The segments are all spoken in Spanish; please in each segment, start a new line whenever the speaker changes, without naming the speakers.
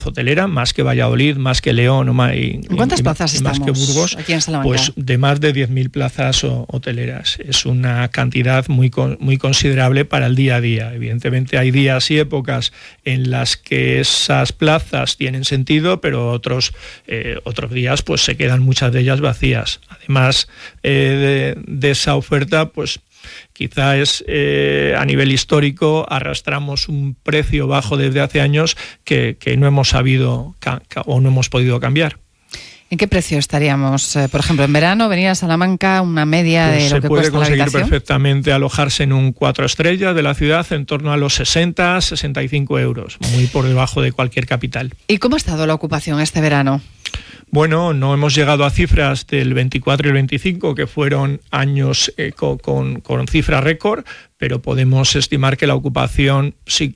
hotelera, más que Valladolid, más que León
¿En cuántas plazas estamos
más que Burgos,
aquí en Salamanca?
Pues de más de 10.000 plazas hoteleras. Es una cantidad muy considerable para el día a día. Evidentemente hay días y épocas en las que esas plazas tienen sentido, pero otros días pues se quedan muchas de ellas vacías. Además de esa oferta, pues quizá es a nivel histórico arrastramos un precio bajo desde hace años que no hemos sabido o no hemos podido cambiar.
¿En qué precio estaríamos? Por ejemplo, en verano, venir a Salamanca, una media
pues
de lo que cuesta la habitación.
Se puede conseguir perfectamente alojarse en un 4 estrellas de la ciudad en torno a los 60-65 euros, muy por debajo de cualquier capital.
¿Y cómo ha estado la ocupación este verano?
Bueno, no hemos llegado a cifras del 24 y el 25, que fueron años con cifra récord, pero podemos estimar que la ocupación,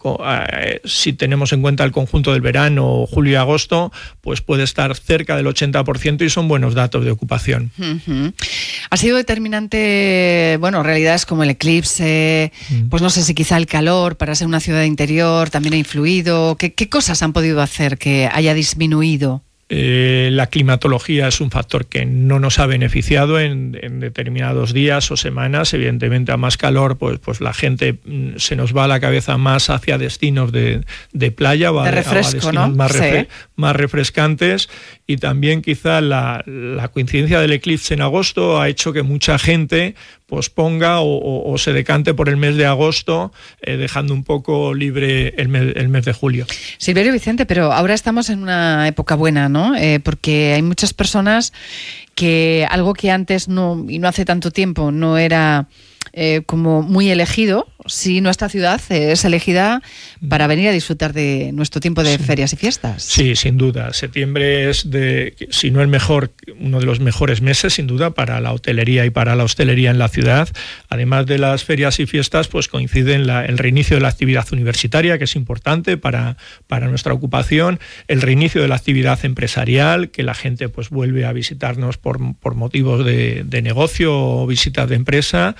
si tenemos en cuenta el conjunto del verano, julio y agosto, pues puede estar cerca del 80% y son buenos datos de ocupación.
Uh-huh. Ha sido determinante, realidades como el eclipse, pues no sé si quizá el calor para ser una ciudad interior también ha influido. ¿Qué cosas han podido hacer que haya disminuido?
La climatología es un factor que no nos ha beneficiado en determinados días o semanas. Evidentemente, a más calor, pues la gente se nos va a la cabeza más hacia destinos de playa o a destinos, ¿no? más refrescantes. Y también quizá la coincidencia del eclipse en agosto ha hecho que mucha gente posponga o se decante por el mes de agosto, dejando un poco libre el mes de julio.
Silverio Vicente, pero ahora estamos en una época buena, ¿no? Porque hay muchas personas que algo que antes no hace tanto tiempo no era como muy elegido, si nuestra ciudad es elegida para venir a disfrutar de nuestro tiempo de ferias y fiestas.
Sí, sin duda. Septiembre es, si no el mejor, uno de los mejores meses, sin duda, para la hotelería y para la hostelería en la ciudad. Además de las ferias y fiestas, pues coincide el reinicio de la actividad universitaria, que es importante para nuestra ocupación, el reinicio de la actividad empresarial, que la gente pues vuelve a visitarnos por motivos de negocio o visitas de empresa,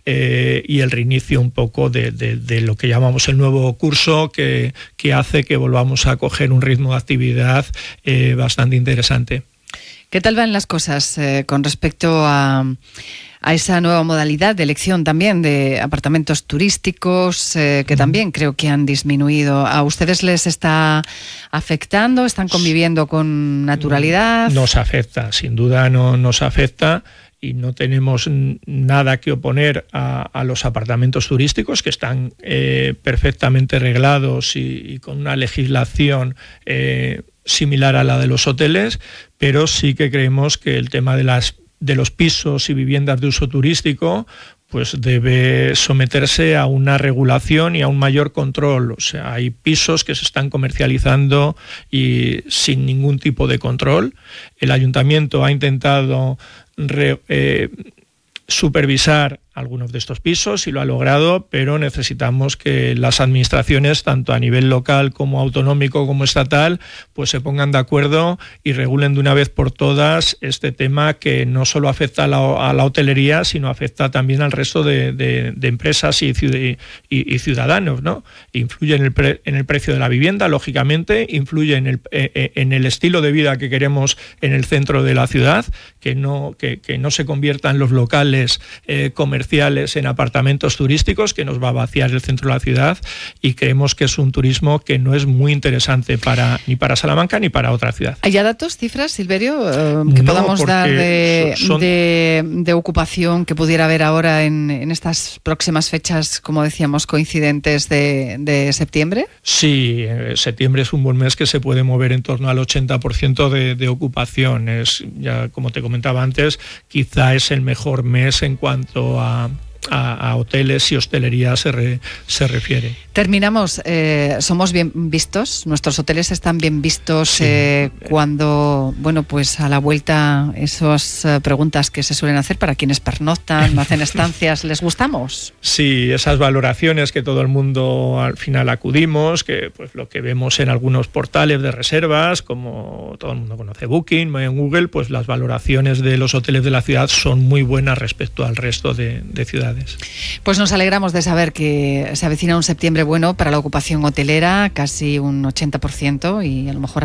y el reinicio un poco de lo que llamamos el nuevo curso, que hace que volvamos a coger un ritmo de actividad bastante interesante.
¿Qué tal van las cosas con respecto a esa nueva modalidad de elección también de apartamentos turísticos, que también creo que han disminuido? ¿A ustedes les está afectando? ¿Están conviviendo con naturalidad?
Nos afecta, sin duda nos afecta. Y no tenemos nada que oponer a los apartamentos turísticos, que están perfectamente reglados y con una legislación similar a la de los hoteles, pero sí que creemos que el tema de los pisos y viviendas de uso turístico pues debe someterse a una regulación y a un mayor control. O sea, hay pisos que se están comercializando y sin ningún tipo de control. El ayuntamiento ha intentado supervisar algunos de estos pisos y lo ha logrado, pero necesitamos que las administraciones, tanto a nivel local como autonómico como estatal, pues se pongan de acuerdo y regulen de una vez por todas este tema, que no solo afecta a la hotelería, sino afecta también al resto de empresas y ciudadanos, ¿no? Influye en el precio de la vivienda, lógicamente, influye en el estilo de vida que queremos en el centro de la ciudad, que no se conviertan los locales comerciales en apartamentos turísticos, que nos va a vaciar el centro de la ciudad, y creemos que es un turismo que no es muy interesante ni para Salamanca ni para otra ciudad.
¿Hay ya datos, cifras, Silverio, que podamos dar de ocupación que pudiera haber ahora en estas próximas fechas, como decíamos, coincidentes de septiembre?
Sí, septiembre es un buen mes que se puede mover en torno al 80% de ocupación. Ya como te comentaba antes, quizá es el mejor mes en cuanto a hoteles y hostelería se refiere.
Terminamos. ¿Somos bien vistos? ¿Nuestros hoteles están bien vistos?
Sí.
Cuando, pues a la vuelta, esas preguntas que se suelen hacer para quienes pernoctan, hacen estancias, ¿les gustamos?
Sí, esas valoraciones que todo el mundo al final acudimos, que pues lo que vemos en algunos portales de reservas, como todo el mundo conoce Booking, en Google, pues las valoraciones de los hoteles de la ciudad son muy buenas respecto al resto de ciudades. ciudades.
Pues nos alegramos de saber que se avecina un septiembre bueno para la ocupación hotelera, casi un 80%, y a lo mejor